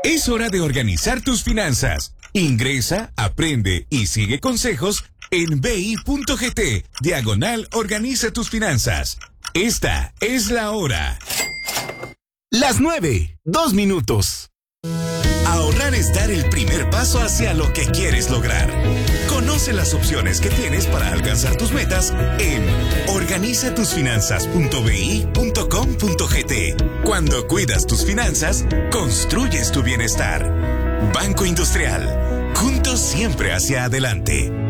Es hora de organizar tus finanzas. Ingresa, aprende y sigue consejos en bi.gt/organiza tus finanzas. Esta es la hora. Las 9:02. Ahorrar es dar el primer paso hacia lo que quieres lograr. Conoce las opciones que tienes para alcanzar tus metas en organizatusfinanzas.bi.com.gt. Cuando cuidas tus finanzas, construyes tu bienestar. Banco Industrial. Juntos siempre hacia adelante.